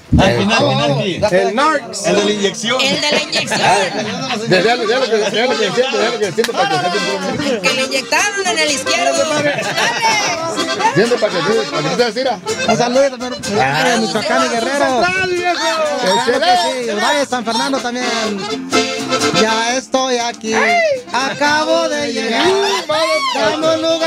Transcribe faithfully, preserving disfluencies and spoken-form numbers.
Al final, al final, sí. El Narcs. El de la inyección. El de la inyección. Déjalo, déjalo que déjalo que siente, déjalo que siente para que siente. El que le inyectaron en el izquierdo. Dale. Siente para que siente, para que te tira. Un saludo también a Michoacán y Guerrero. Claro que sí, el Valle de San Fernando también. Ya estoy aquí. Acabo de llegar. Damos lugar.